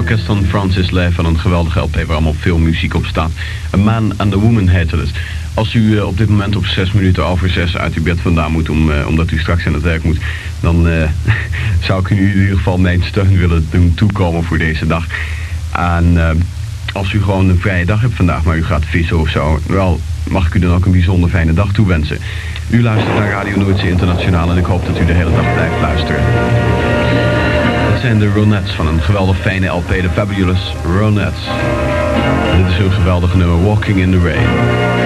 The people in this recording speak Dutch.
orkest van Francis Lev van een geweldige LP waar allemaal veel muziek op staat. A Man and a Woman heette het. Als u op dit moment op 6 minuten over 6 uit uw bed vandaan moet omdat u straks aan het werk moet, dan zou ik u in ieder geval mijn steun willen doen toekomen voor deze dag. En als u gewoon een vrije dag hebt vandaag, maar u gaat vissen of zo, wel, mag ik u dan ook een bijzonder fijne dag toewensen. U luistert naar Radio Noordzee Internationaal en ik hoop dat u de hele dag blijft luisteren. Dat zijn de Ronettes van een geweldig fijne LP, de Fabulous Ronettes. En dit is hun geweldige nummer Walking in the Rain.